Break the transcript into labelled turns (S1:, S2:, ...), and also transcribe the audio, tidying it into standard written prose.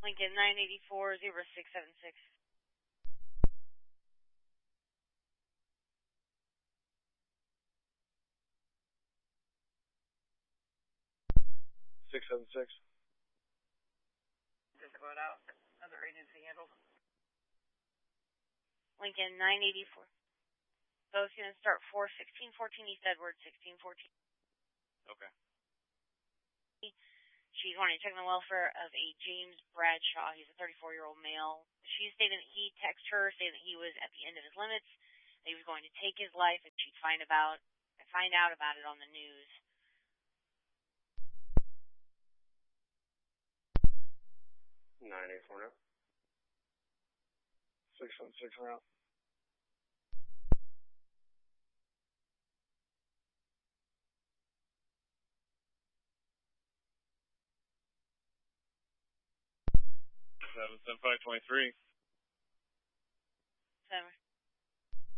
S1: Lincoln 984-0676.
S2: 676.
S1: Just go out. Other agency handled. Lincoln 984. Both going to start 41614 East Edward 1614.
S2: Okay.
S1: She's wanting to check on the welfare of a James Bradshaw. He's a 34-year-old male. She stated that he texted her saying that he was at the end of his limits, that he was going to take his life, and she'd find out about it on the news.
S2: 984 now. 616 route. Seven 7523.
S1: 7.